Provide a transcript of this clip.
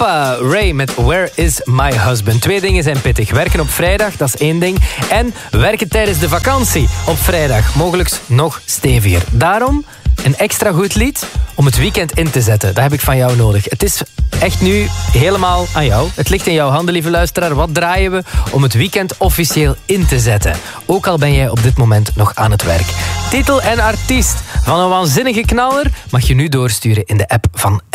Papa Ray met Where is my husband? 2 dingen zijn pittig. Werken op vrijdag, dat is 1 ding. En werken tijdens de vakantie op vrijdag. Mogelijk nog steviger. Daarom een extra goed lied om het weekend in te zetten. Dat heb ik van jou nodig. Het is echt nu helemaal aan jou. Het ligt in jouw handen, lieve luisteraar. Wat draaien we om het weekend officieel in te zetten? Ook al ben jij op dit moment nog aan het werk. Titel en artiest van een waanzinnige knaller mag je nu doorsturen in de app van